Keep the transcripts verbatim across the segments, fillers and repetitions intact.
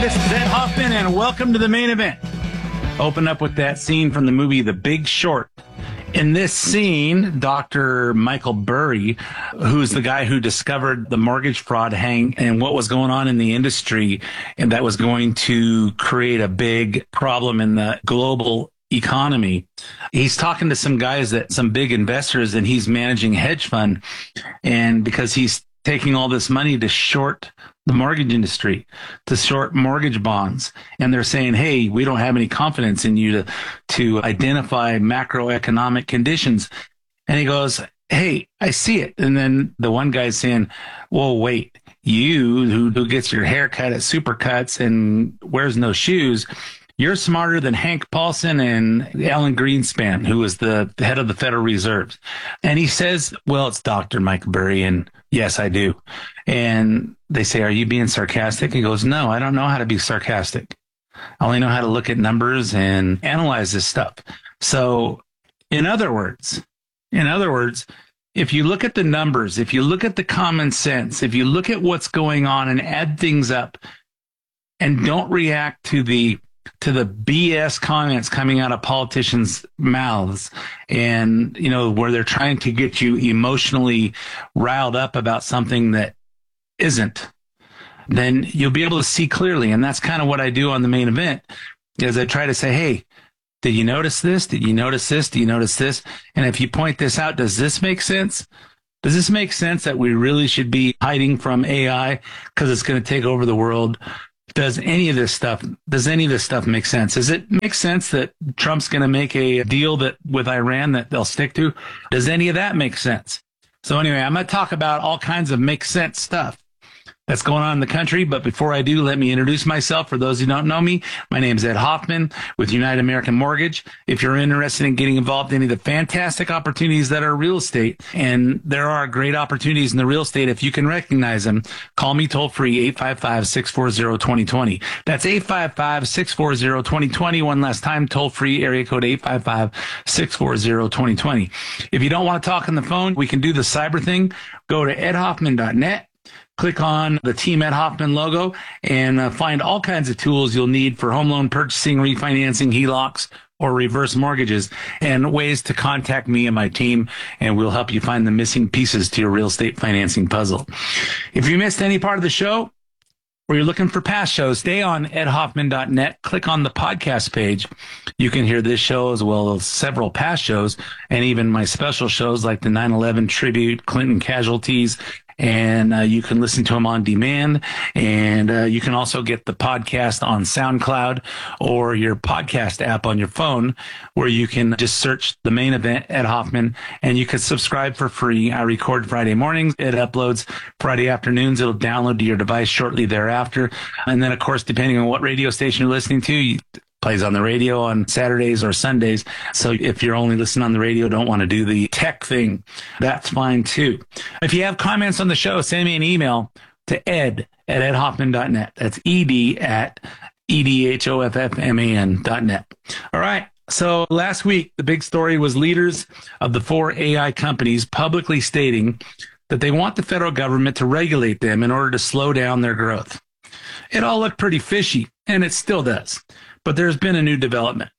This is Ed Hoffman, and welcome to the main event. Open up with that scene from the movie The Big Short. In this scene, Doctor Michael Burry, who's the guy who discovered the mortgage fraud hang and what was going on in the industry, and that was going to create a big problem in the global economy. He's talking to some guys that some big investors, and he's managing a hedge fund. And because he's taking all this money to short the mortgage industry, to short mortgage bonds. And they're saying, hey, we don't have any confidence in you to, to identify macroeconomic conditions. And he goes, hey, I see it. And then the one guy's saying, well, wait, you who, who gets your hair cut at Supercuts and wears no shoes, you're smarter than Hank Paulson and Alan Greenspan, who was the head of the Federal Reserve. And he says, well, it's Doctor Mike Burry. And yes, I do. And they say, are you being sarcastic? He goes, no, I don't know how to be sarcastic. I only know how to look at numbers and analyze this stuff. So in other words, in other words, if you look at the numbers, if you look at the common sense, if you look at what's going on and add things up and don't react to the to the B S comments coming out of politicians' mouths, and, you know, where they're trying to get you emotionally riled up about something that isn't, then you'll be able to see clearly. And that's kind of what I do on the main event, is I try to say, hey, did you notice this? Did you notice this? Do you notice this? And if you point this out, does this make sense? Does this make sense that we really should be hiding from A I because it's going to take over the world? Does any of this stuff, does any of this stuff make sense? Does it make sense that Trump's going to make a deal that with Iran that they'll stick to? Does any of that make sense? So anyway, I'm going to talk about all kinds of make sense stuff that's going on in the country. But before I do, let me introduce myself. For those who don't know me, my name is Ed Hoffman with United American Mortgage. If you're interested in getting involved in any of the fantastic opportunities that are real estate, and there are great opportunities in the real estate, if you can recognize them, call me toll free, eight five five, six four zero, two zero two zero. That's eight five five, six four zero, two zero two zero. One last time, toll free, area code eight five five, six four zero, two zero two zero. If you don't want to talk on the phone, we can do the cyber thing. Go to ed hoffman dot net. Click on the Team Ed Hoffman logo and uh, find all kinds of tools you'll need for home loan purchasing, refinancing, H E L O Cs, or reverse mortgages, and ways to contact me and my team, and we'll help you find the missing pieces to your real estate financing puzzle. If you missed any part of the show, or you're looking for past shows, stay on ed hoffman dot net. Click on the podcast page. You can hear this show as well as several past shows, and even my special shows like the nine eleven Tribute, Clinton Casualties, and uh, you can listen to them on demand. And uh, you can also get the podcast on SoundCloud or your podcast app on your phone, where you can just search the main event, Ed Hoffman, and you can subscribe for free. I record Friday mornings. It uploads Friday afternoons. It'll download to your device shortly thereafter. And then, of course, depending on what radio station you're listening to, you plays on the radio on Saturdays or Sundays. So if you're only listening on the radio, don't want to do the tech thing, that's fine too. If you have comments on the show, send me an email to ed at ed hoffman dot net. That's ed at E D H O F F M A N dot net. All right. So last week, the big story was leaders of the four A I companies publicly stating that they want the federal government to regulate them in order to slow down their growth. It all looked pretty fishy, and it still does. But there's been a new development.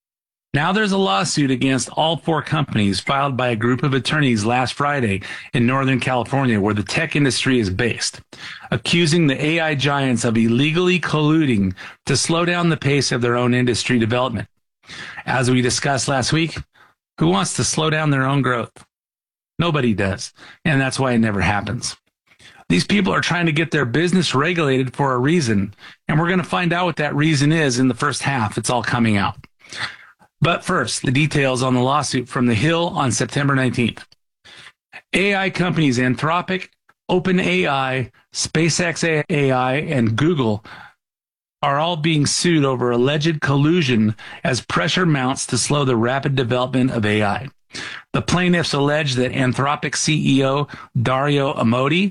Now there's a lawsuit against all four companies filed by a group of attorneys last Friday in Northern California, where the tech industry is based, accusing the A I giants of illegally colluding to slow down the pace of their own industry development. As we discussed last week, who wants to slow down their own growth? Nobody does, and that's why it never happens. These people are trying to get their business regulated for a reason, and we're going to find out what that reason is in the first half. It's all coming out. But first, the details on the lawsuit from The Hill on September nineteenth. A I companies Anthropic, OpenAI, SpaceX A I, and Google are all being sued over alleged collusion as pressure mounts to slow the rapid development of A I. The plaintiffs allege that Anthropic C E O Dario Amodei,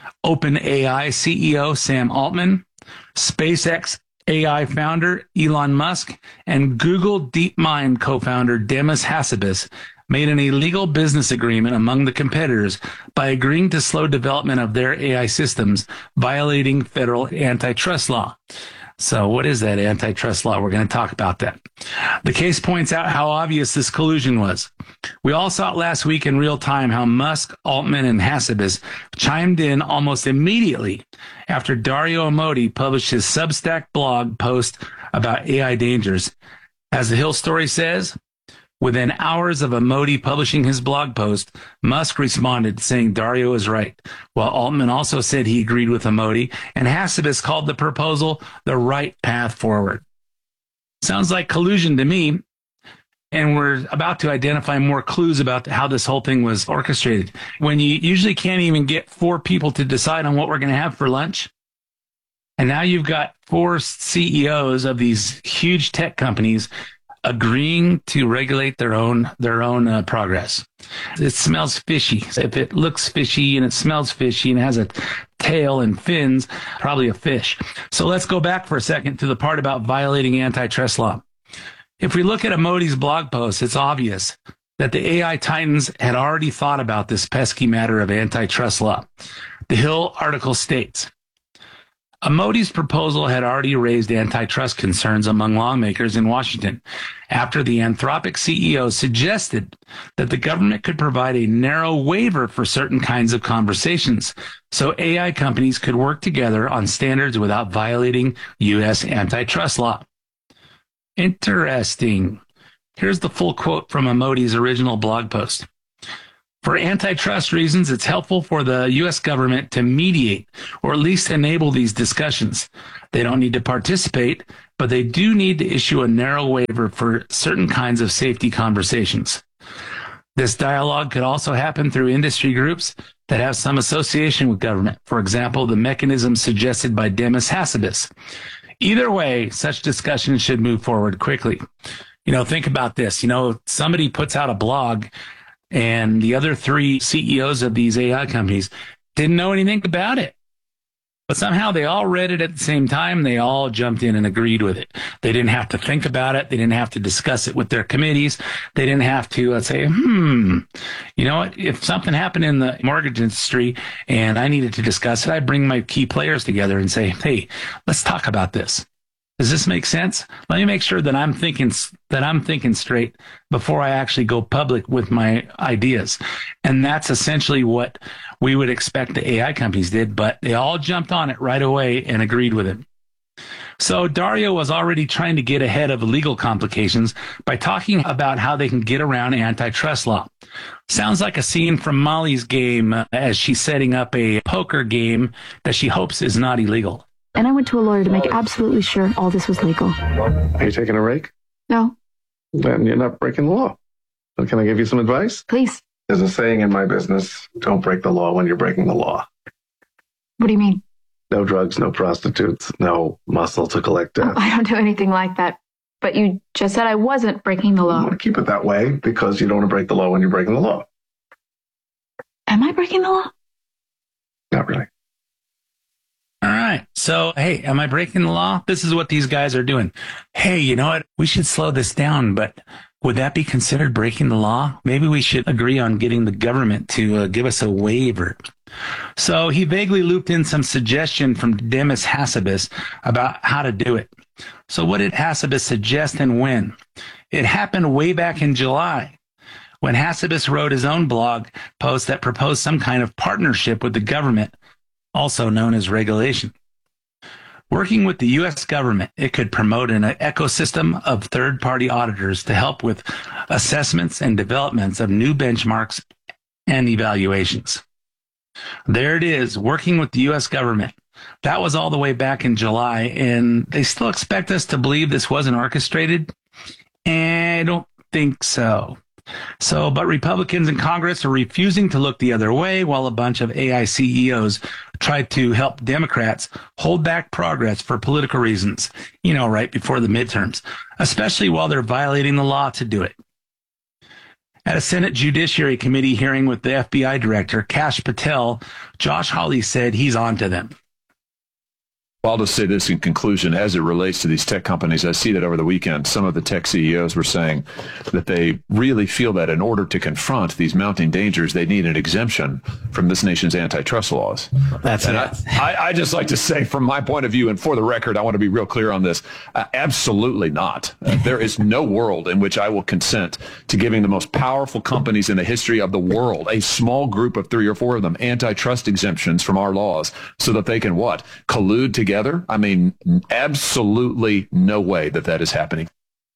OpenAI C E O Sam Altman, SpaceX A I founder Elon Musk, and Google DeepMind co-founder Demis Hassabis made an illegal business agreement among the competitors by agreeing to slow development of their A I systems, violating federal antitrust law. So what is that antitrust law? We're going to talk about that. The case points out how obvious this collusion was. We all saw it last week in real time how Musk, Altman, and Hassabis chimed in almost immediately after Dario Amodei published his Substack blog post about A I dangers. As the Hill story says, within hours of Amodei publishing his blog post, Musk responded saying Dario is right, while Altman also said he agreed with Amodei, and Hassabis called the proposal the right path forward. Sounds like collusion to me, and we're about to identify more clues about how this whole thing was orchestrated. When you usually can't even get four people to decide on what we're going to have for lunch, and now you've got four C E Os of these huge tech companies agreeing to regulate their own their own uh, progress. It smells fishy. If it looks fishy and it smells fishy and has a tail and fins, probably a fish. So let's go back for a second to the part about violating antitrust law. If we look at Amodei's blog post, it's obvious that the A I titans had already thought about this pesky matter of antitrust law. The Hill article states, Amodei's proposal had already raised antitrust concerns among lawmakers in Washington after the Anthropic C E O suggested that the government could provide a narrow waiver for certain kinds of conversations so A I companies could work together on standards without violating U S antitrust law. Interesting. Here's the full quote from Amodei's original blog post. For antitrust reasons, it's helpful for the U S government to mediate or at least enable these discussions. They don't need to participate, but they do need to issue a narrow waiver for certain kinds of safety conversations. This dialogue could also happen through industry groups that have some association with government. For example, the mechanism suggested by Demis Hassabis. Either way, such discussions should move forward quickly. You know, think about this. You know, somebody puts out a blog and the other three C E Os of these A I companies didn't know anything about it. But somehow they all read it at the same time. They all jumped in and agreed with it. They didn't have to think about it. They didn't have to discuss it with their committees. They didn't have to uh, say, hmm, you know what? If something happened in the mortgage industry and I needed to discuss it, I'd bring my key players together and say, hey, let's talk about this. Does this make sense? Let me make sure that I'm thinking that I'm thinking straight before I actually go public with my ideas. And that's essentially what we would expect the A I companies did, but they all jumped on it right away and agreed with it. So Dario was already trying to get ahead of legal complications by talking about how they can get around antitrust law. Sounds like a scene from Molly's game uh, as she's setting up a poker game that she hopes is not illegal. And I went to a lawyer to make absolutely sure all this was legal. Are you taking a rake? No. Then you're not breaking the law. So can I give you some advice? Please. There's a saying in my business, don't break the law when you're breaking the law. What do you mean? No drugs, no prostitutes, no muscle to collect debt. Oh, I don't do anything like that. But you just said I wasn't breaking the I law. want to keep it that way because you don't want to break the law when you're breaking the law. Am I breaking the law? Not really. All right. So, hey, am I breaking the law? This is what these guys are doing. Hey, you know what? We should slow this down, but would that be considered breaking the law? Maybe we should agree on getting the government to uh, give us a waiver. So he vaguely looped in some suggestion from Demis Hassabis about how to do it. So what did Hassabis suggest and when? It happened way back in July when Hassabis wrote his own blog post that proposed some kind of partnership with the government, also known as regulation. Working with the U S government, it could promote an ecosystem of third-party auditors to help with assessments and developments of new benchmarks and evaluations. There it is, working with the U S government. That was all the way back in July, and they still expect us to believe this wasn't orchestrated? And I don't think so. So, but Republicans in Congress are refusing to look the other way while a bunch of A I C E Os try to help Democrats hold back progress for political reasons, you know, right before the midterms, especially while they're violating the law to do it. At a Senate Judiciary Committee hearing with the F B I director, Kash Patel, Josh Hawley said he's on to them. Well, I'll just say this in conclusion, as it relates to these tech companies, I see that over the weekend, some of the tech C E Os were saying that they really feel that in order to confront these mounting dangers, they need an exemption from this nation's antitrust laws. That's and it. I, I, I just like to say, from my point of view, and for the record, I want to be real clear on this, uh, absolutely not. Uh, there is no world in which I will consent to giving the most powerful companies in the history of the world, a small group of three or four of them, antitrust exemptions from our laws so that they can what? Collude together? I mean, absolutely no way that that is happening.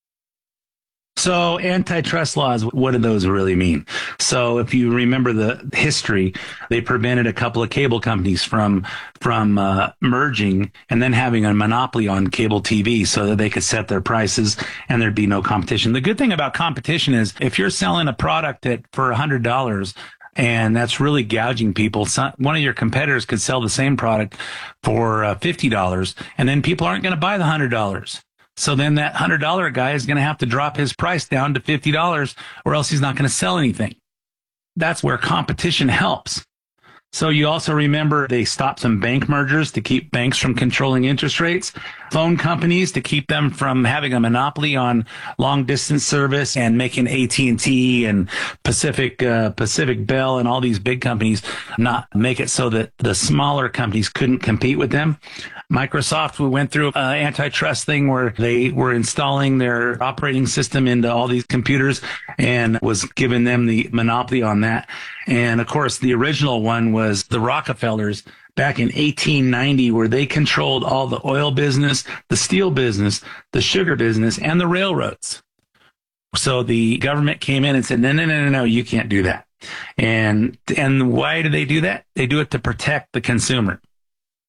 So antitrust laws, what do those really mean? So if you remember the history, they prevented a couple of cable companies from from uh, merging and then having a monopoly on cable T V so that they could set their prices and there'd be no competition. The good thing about competition is if you're selling a product that for one hundred dollars, and that's really gouging people. Some, one of your competitors could sell the same product for uh, fifty dollars, and then people aren't going to buy the one hundred dollars. So then that one hundred dollars guy is going to have to drop his price down to fifty dollars, or else he's not going to sell anything. That's where competition helps. So you also remember they stopped some bank mergers to keep banks from controlling interest rates, phone companies to keep them from having a monopoly on long distance service and making A T and T and Pacific uh, Pacific Bell and all these big companies not make it so that the smaller companies couldn't compete with them. Microsoft, we went through an antitrust thing where they were installing their operating system into all these computers and was giving them the monopoly on that. And of course, the original one was the Rockefellers back in eighteen ninety, where they controlled all the oil business, the steel business, the sugar business, and the railroads. So the government came in and said, no, no, no, no, no, you can't do that. And, and why do they do that? They do it to protect the consumer.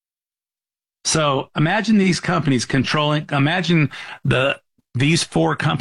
So imagine these companies controlling, imagine the, these four companies